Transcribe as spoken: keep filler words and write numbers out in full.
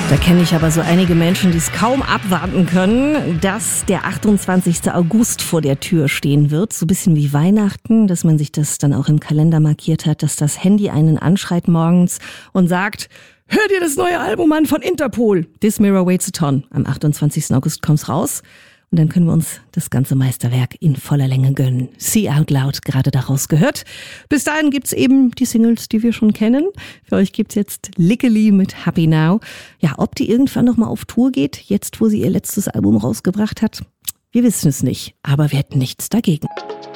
Da kenne ich aber so einige Menschen, die es kaum abwarten können, dass der achtundzwanzigste August vor der Tür stehen wird. So ein bisschen wie Weihnachten, dass man sich das dann auch im Kalender markiert hat, dass das Handy einen anschreit morgens und sagt: Hör dir das neue Album an von Interpol. This Mirror Waits a Ton. Am achtundzwanzigsten August kommt's raus. Und dann können wir uns das ganze Meisterwerk in voller Länge gönnen. See Out Loud, gerade daraus gehört. Bis dahin gibt's eben die Singles, die wir schon kennen. Für euch gibt's jetzt Lickeli mit Happy Now. Ja, ob die irgendwann nochmal auf Tour geht, jetzt wo sie ihr letztes Album rausgebracht hat, wir wissen es nicht. Aber wir hätten nichts dagegen.